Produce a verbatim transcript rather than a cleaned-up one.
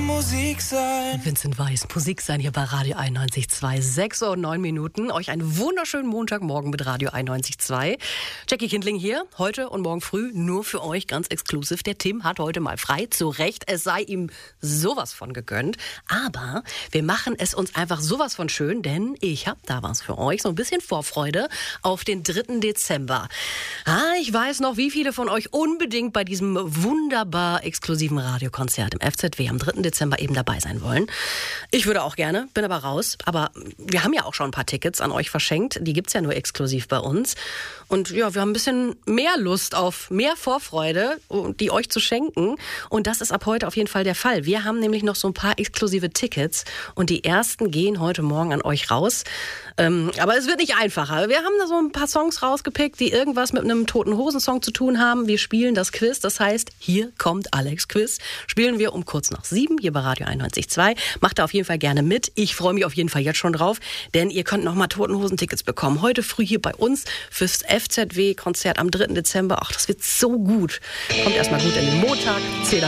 Musik sein. Vincent Weiss, Musik sein hier bei Radio einundneunzig Komma zwei. sechs Uhr und neun Minuten. Euch einen wunderschönen Montagmorgen mit Radio einundneunzig Komma zwei. Jackie Kindling hier, heute und morgen früh nur für euch ganz exklusiv. Der Tim hat heute mal frei, zu Recht. Es sei ihm sowas von gegönnt. Aber wir machen es uns einfach sowas von schön, denn ich habe da was für euch. So ein bisschen Vorfreude auf den dritten Dezember. Ah, ich weiß noch, wie viele von euch unbedingt bei diesem wunderbar exklusiven Radiokonzert im F Z W am dritten Dezember eben dabei sein wollen. Ich würde auch gerne, bin aber raus. Aber wir haben ja auch schon ein paar Tickets an euch verschenkt. Die gibt's ja nur exklusiv bei uns. Und ja, wir haben ein bisschen mehr Lust auf mehr Vorfreude, die euch zu schenken. Und das ist ab heute auf jeden Fall der Fall. Wir haben nämlich noch so ein paar exklusive Tickets. Und die ersten gehen heute Morgen an euch raus. Ähm, aber es wird nicht einfacher. Wir haben da so ein paar Songs rausgepickt, die irgendwas mit einem Toten-Hosen-Song zu tun haben. Wir spielen das Quiz. Das heißt, hier kommt Alex Quiz. Spielen wir um kurz nach sieben hier bei Radio einundneunzig Komma zwei. Macht da auf jeden Fall gerne mit. Ich freue mich auf jeden Fall jetzt schon drauf, denn ihr könnt noch mal Toten-Hosen-Tickets bekommen. Heute früh hier bei uns fürs F Z W-Konzert am dritten Dezember. Ach, das wird so gut. Kommt erstmal gut in den Montag. Zählt